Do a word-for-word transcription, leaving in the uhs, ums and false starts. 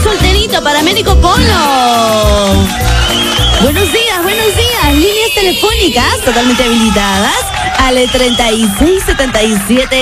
solterito para Américo Polo. Buenos días, buenos días. Líneas telefónicas totalmente habilitadas al treinta y seis setenta y siete